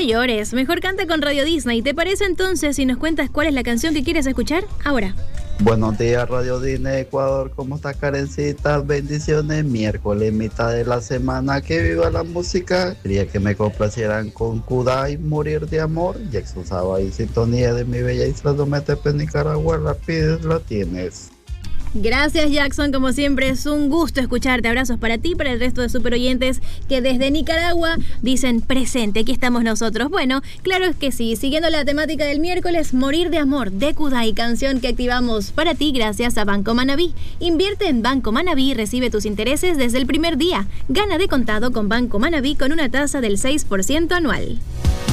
llores, mejor canta con Radio Disney. ¿Te parece entonces si nos cuentas cuál es la canción que quieres escuchar ahora? Buenos días, Radio Disney Ecuador, ¿cómo está Karencita? Bendiciones, miércoles, mitad de la semana, que viva la música. Quería que me complacieran con Kudai, Morir de Amor. Jackson Saba y Sintonía de mi bella isla Dometepe, Nicaragua, la pides, la tienes. Gracias, Jackson, como siempre es un gusto escucharte. Abrazos para ti y para el resto de super oyentes que desde Nicaragua dicen presente, aquí estamos nosotros. Bueno, claro es que sí, siguiendo la temática del miércoles, Morir de Amor de Kudai, canción que activamos para ti gracias a Banco Manabí. Invierte en Banco Manabí y recibe tus intereses desde el primer día. Gana de contado con Banco Manabí con una tasa del 6% anual.